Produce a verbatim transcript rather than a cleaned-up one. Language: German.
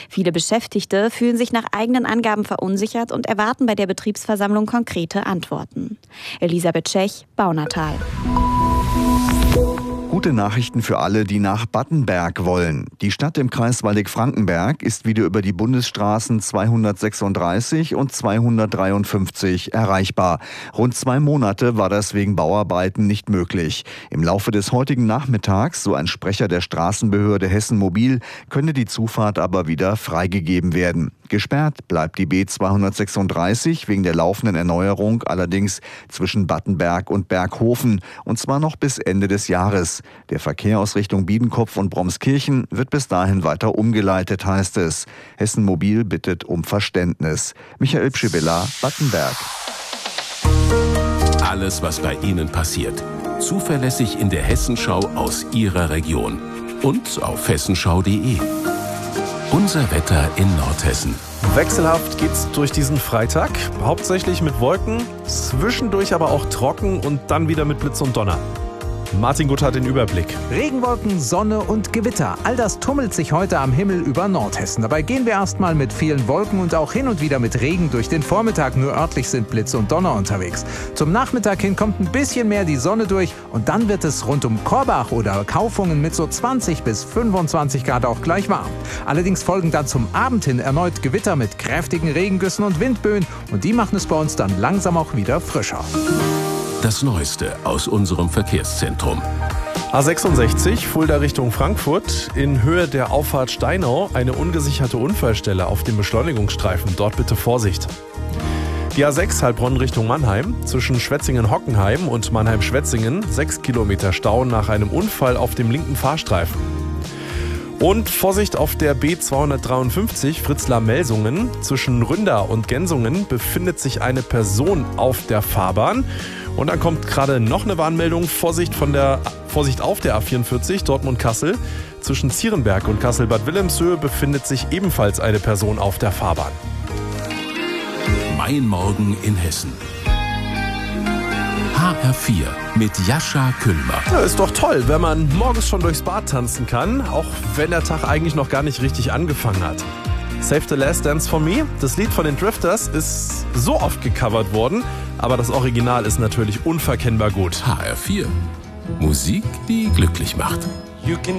Viele Beschäftigte fühlen sich nach eigenen Angaben verunsichert und erwarten bei der Betriebsversammlung konkrete Antworten. Elisabeth Schech, Baunatal. Gute Nachrichten für alle, die nach Battenberg wollen. Die Stadt im Kreis Waldeck-Frankenberg ist wieder über die Bundesstraßen zweihundertsechsunddreißig und zweihundertdreiundfünfzig erreichbar. Rund zwei Monate war das wegen Bauarbeiten nicht möglich. Im Laufe des heutigen Nachmittags, so ein Sprecher der Straßenbehörde Hessen Mobil, könne die Zufahrt aber wieder freigegeben werden. Gesperrt bleibt die B zweihundertsechsunddreißig wegen der laufenden Erneuerung allerdings zwischen Battenberg und Berghofen, und zwar noch bis Ende des Jahres. Der Verkehr aus Richtung Biedenkopf und Bromskirchen wird bis dahin weiter umgeleitet, heißt es. Hessen Mobil bittet um Verständnis. Michael Pschibilla, Battenberg. Alles, was bei Ihnen passiert, zuverlässig in der Hessenschau aus Ihrer Region und auf hessenschau punkt de. Unser Wetter in Nordhessen. Wechselhaft geht's durch diesen Freitag. Hauptsächlich mit Wolken, zwischendurch aber auch trocken und dann wieder mit Blitz und Donner. Martin Gutt hat den Überblick. Regenwolken, Sonne und Gewitter. All das tummelt sich heute am Himmel über Nordhessen. Dabei gehen wir erstmal mit vielen Wolken und auch hin und wieder mit Regen durch den Vormittag. Nur örtlich sind Blitz und Donner unterwegs. Zum Nachmittag hin kommt ein bisschen mehr die Sonne durch und dann wird es rund um Korbach oder Kaufungen mit so zwanzig bis fünfundzwanzig Grad auch gleich warm. Allerdings folgen dann zum Abend hin erneut Gewitter mit kräftigen Regengüssen und Windböen und die machen es bei uns dann langsam auch wieder frischer. Das Neueste aus unserem Verkehrszentrum. A sechsundsechzig, Fulda Richtung Frankfurt. In Höhe der Auffahrt Steinau eine ungesicherte Unfallstelle auf dem Beschleunigungsstreifen. Dort bitte Vorsicht. Die A sechs Heilbronn Richtung Mannheim. Zwischen Schwetzingen-Hockenheim und Mannheim-Schwetzingen. Sechs Kilometer Stau nach einem Unfall auf dem linken Fahrstreifen. Und Vorsicht auf der B zweihundertdreiundfünfzig Fritzlar-Melsungen. Zwischen Ründer und Gensungen befindet sich eine Person auf der Fahrbahn. Und dann kommt gerade noch eine Warnmeldung. Vorsicht, von der, Vorsicht auf der A vierundvierzig Dortmund-Kassel. Zwischen Zierenberg und Kassel-Bad Wilhelmshöhe befindet sich ebenfalls eine Person auf der Fahrbahn. Mein Morgen in Hessen. H R vier mit Jascha Küllmer. Ja, ist doch toll, wenn man morgens schon durchs Bad tanzen kann, auch wenn der Tag eigentlich noch gar nicht richtig angefangen hat. Save the Last Dance for Me, das Lied von den Drifters, ist so oft gecovert worden, aber das Original ist natürlich unverkennbar gut. H R vier. Musik, die glücklich macht.